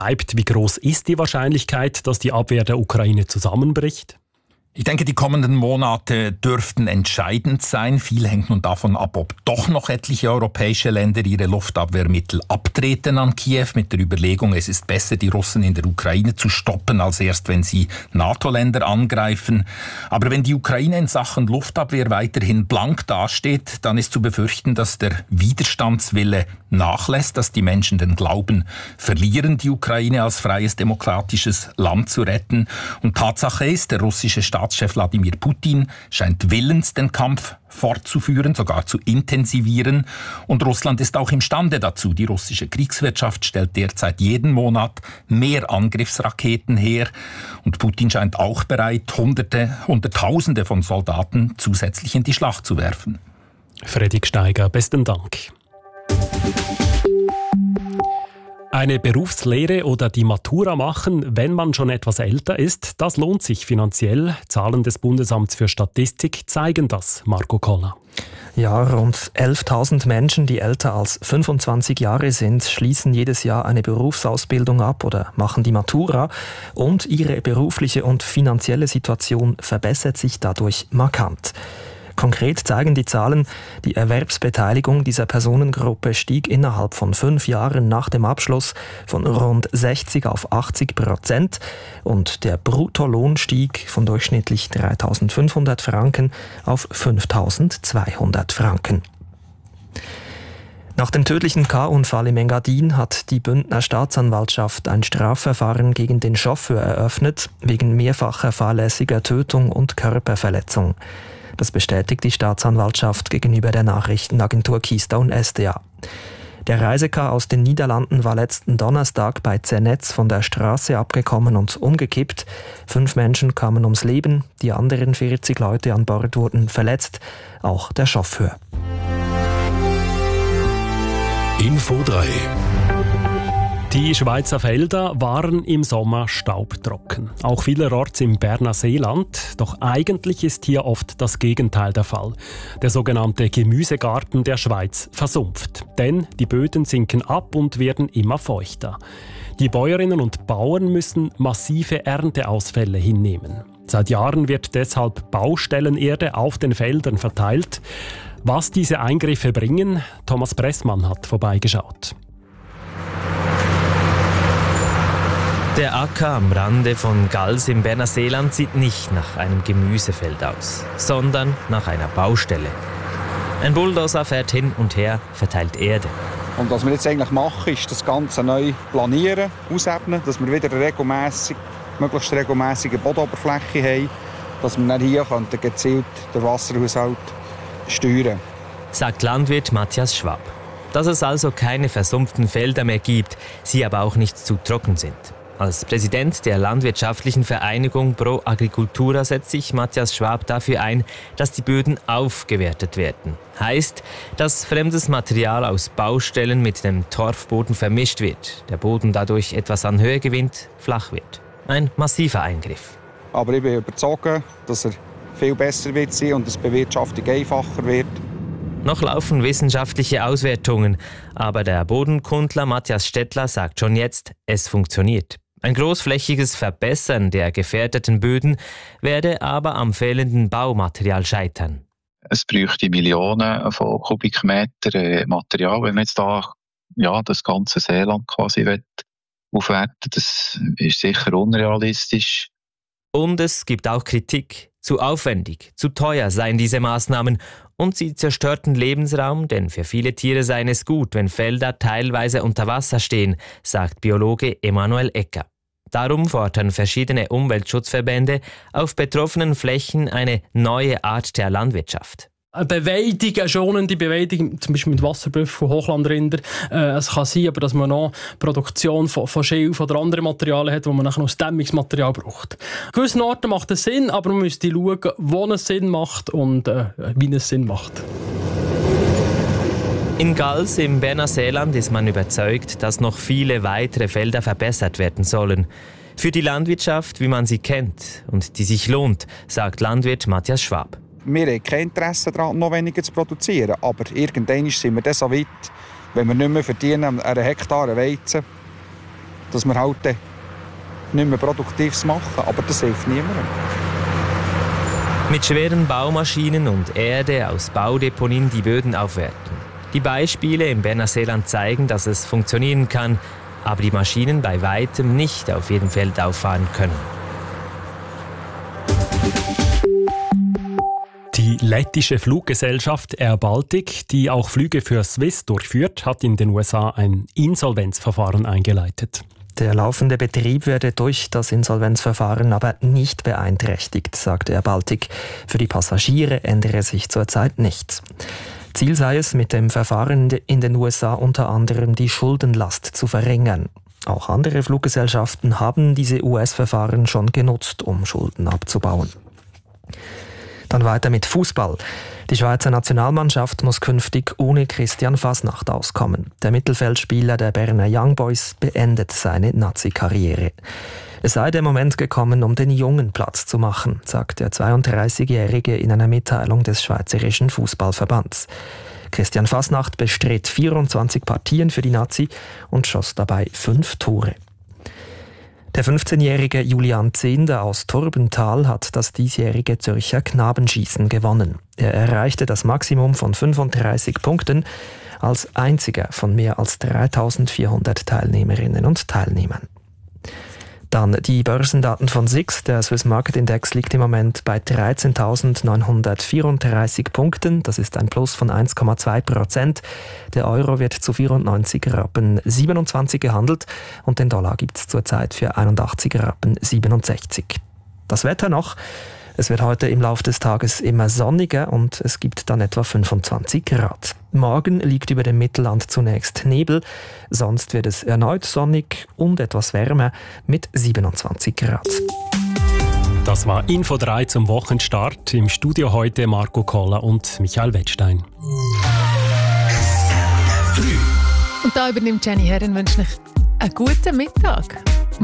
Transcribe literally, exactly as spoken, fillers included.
bleibt. Wie groß ist die Wahrscheinlichkeit, dass die Abwehr der Ukraine zusammenbricht? Ich denke, die kommenden Monate dürften entscheidend sein. Viel hängt nun davon ab, ob doch noch etliche europäische Länder ihre Luftabwehrmittel abtreten an Kiew, mit der Überlegung, es ist besser, die Russen in der Ukraine zu stoppen, als erst, wenn sie NATO-Länder angreifen. Aber wenn die Ukraine in Sachen Luftabwehr weiterhin blank dasteht, dann ist zu befürchten, dass der Widerstandswille nachlässt, dass die Menschen den Glauben verlieren, die Ukraine als freies, demokratisches Land zu retten. Und Tatsache ist, der russische Staat Staatschef Wladimir Putin scheint willens, den Kampf fortzuführen, sogar zu intensivieren. Und Russland ist auch imstande dazu. Die russische Kriegswirtschaft stellt derzeit jeden Monat mehr Angriffsraketen her. Und Putin scheint auch bereit, Hunderte, Hunderttausende von Soldaten zusätzlich in die Schlacht zu werfen. Fredrik Steiger, besten Dank. Eine Berufslehre oder die Matura machen, wenn man schon etwas älter ist, das lohnt sich finanziell. Zahlen des Bundesamts für Statistik zeigen das. Marco Koller. Ja, rund elftausend Menschen, die älter als fünfundzwanzig Jahre sind, schließen jedes Jahr eine Berufsausbildung ab oder machen die Matura. Und ihre berufliche und finanzielle Situation verbessert sich dadurch markant. Konkret zeigen die Zahlen, die Erwerbsbeteiligung dieser Personengruppe stieg innerhalb von fünf Jahren nach dem Abschluss von rund sechzig auf achtzig Prozent und der Bruttolohn stieg von durchschnittlich dreitausendfünfhundert Franken auf fünftausendzweihundert Franken. Nach dem tödlichen K-Unfall im Engadin hat die Bündner Staatsanwaltschaft ein Strafverfahren gegen den Chauffeur eröffnet, wegen mehrfacher fahrlässiger Tötung und Körperverletzung. Das bestätigt die Staatsanwaltschaft gegenüber der Nachrichtenagentur Keystone S D A. Der Reisecar aus den Niederlanden war letzten Donnerstag bei Zernetz von der Straße abgekommen und umgekippt. Fünf Menschen kamen ums Leben, die anderen vierzig Leute an Bord wurden verletzt, auch der Chauffeur. Info drei. Die Schweizer Felder waren im Sommer staubtrocken. Auch vielerorts im Berner Seeland. Doch eigentlich ist hier oft das Gegenteil der Fall. Der sogenannte Gemüsegarten der Schweiz versumpft. Denn die Böden sinken ab und werden immer feuchter. Die Bäuerinnen und Bauern müssen massive Ernteausfälle hinnehmen. Seit Jahren wird deshalb Baustellenerde auf den Feldern verteilt. Was diese Eingriffe bringen, Thomas Pressmann hat vorbeigeschaut. Der Acker am Rande von Gals im Berner Seeland sieht nicht nach einem Gemüsefeld aus, sondern nach einer Baustelle. Ein Bulldozer fährt hin und her, verteilt Erde. Und was wir jetzt eigentlich machen, ist das Ganze neu planieren, ausebnen, dass wir wieder regelmässig, möglichst regelmäßige Bodenoberfläche haben, dass wir dann hier gezielt den Wasserhaushalt steuern können. Sagt Landwirt Matthias Schwab. Dass es also keine versumpften Felder mehr gibt, sie aber auch nicht zu trocken sind. Als Präsident der landwirtschaftlichen Vereinigung Pro Agricultura setzt sich Matthias Schwab dafür ein, dass die Böden aufgewertet werden. Heißt, dass fremdes Material aus Baustellen mit dem Torfboden vermischt wird, der Boden dadurch etwas an Höhe gewinnt, flach wird. Ein massiver Eingriff. Aber ich bin überzeugt, dass er viel besser wird sein und dass die Bewirtschaftung einfacher wird. Noch laufen wissenschaftliche Auswertungen, aber der Bodenkundler Matthias Stettler sagt schon jetzt, es funktioniert. Ein großflächiges Verbessern der gefährdeten Böden werde aber am fehlenden Baumaterial scheitern. Es bräuchte Millionen von Kubikmeter Material, wenn man jetzt da ja, das ganze Seeland quasi aufwerten will. Das ist sicher unrealistisch. Und es gibt auch Kritik. Zu aufwendig, zu teuer seien diese Maßnahmen und sie zerstörten Lebensraum, denn für viele Tiere seien es gut, wenn Felder teilweise unter Wasser stehen, sagt Biologe Emanuel Ecker. Darum fordern verschiedene Umweltschutzverbände auf betroffenen Flächen eine neue Art der Landwirtschaft. Eine Beweidung, eine schonende Beweidung, zum Beispiel mit Wasserbüffel, Hochlandrinder. Äh, es kann sein, aber dass man noch Produktion von, von Schilf oder anderen Materialien hat, wo man nachher noch Dämmungsmaterial braucht. An gewissen Orten macht es Sinn, aber man müsste schauen, wo es Sinn macht und äh, wie es Sinn macht. In Gals im Berner Seeland ist man überzeugt, dass noch viele weitere Felder verbessert werden sollen. Für die Landwirtschaft, wie man sie kennt und die sich lohnt, sagt Landwirt Matthias Schwab. Wir haben kein Interesse daran, noch weniger zu produzieren. Aber irgendwann sind wir dann so weit, wenn wir nicht mehr verdienen an einem Hektar Weizen, dass wir halt nicht mehr Produktives machen. Aber das hilft niemandem. Mit schweren Baumaschinen und Erde aus Baudeponien die Böden aufwerten. Die Beispiele im Berner Seeland zeigen, dass es funktionieren kann, aber die Maschinen bei weitem nicht auf jedem Feld auffahren können. Die lettische Fluggesellschaft Air Baltic, die auch Flüge für Swiss durchführt, hat in den U S A ein Insolvenzverfahren eingeleitet. Der laufende Betrieb werde durch das Insolvenzverfahren aber nicht beeinträchtigt, sagt Air Baltic. Für die Passagiere ändere sich zurzeit nichts. Ziel sei es, mit dem Verfahren in den U S A unter anderem die Schuldenlast zu verringern. Auch andere Fluggesellschaften haben diese U S-Verfahren schon genutzt, um Schulden abzubauen. Dann weiter mit Fußball. Die Schweizer Nationalmannschaft muss künftig ohne Christian Fasnacht auskommen. Der Mittelfeldspieler der Berner Young Boys beendet seine Nazi-Karriere. Es sei der Moment gekommen, um den Jungen Platz zu machen, sagt der zweiunddreißigjährige in einer Mitteilung des Schweizerischen Fußballverbands. Christian Fasnacht bestritt vierundzwanzig Partien für die Nazi und schoss dabei fünf Tore. Der fünfzehnjährige Julian Zehnder aus Turbental hat das diesjährige Zürcher Knabenschießen gewonnen. Er erreichte das Maximum von fünfunddreißig Punkten als einziger von mehr als dreitausendvierhundert Teilnehmerinnen und Teilnehmern. Dann die Börsendaten von S I X. Der Swiss Market Index liegt im Moment bei dreizehntausendneunhundertvierunddreißig Punkten. Das ist ein Plus von eins Komma zwei Prozent. Der Euro wird zu vierundneunzig Rappen siebenundzwanzig gehandelt und den Dollar gibt es zurzeit für einundachtzig Rappen siebenundsechzig. Das Wetter noch. Es wird heute im Laufe des Tages immer sonniger und es gibt dann etwa fünfundzwanzig Grad. Morgen liegt über dem Mittelland zunächst Nebel, sonst wird es erneut sonnig und etwas wärmer mit siebenundzwanzig Grad. Das war Info drei zum Wochenstart. Im Studio heute Marco Koller und Michael Wettstein. Und da übernimmt Jenny Herren, wünsche ich einen guten Mittag.